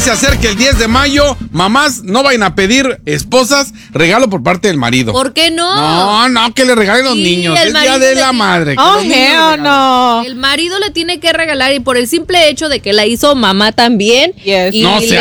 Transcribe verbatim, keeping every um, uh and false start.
se acerca el diez de mayo, mamás, no vayan a pedir esposas regalo por parte del marido. ¿Por qué no? No, no, que le regalen los Sí, niños. el Es día marido de le la tiene- madre. que Oh, los niños le hell regalen. no. El marido le tiene que regalar y por el simple hecho de que la hizo mamá también. Yes. Y No le sea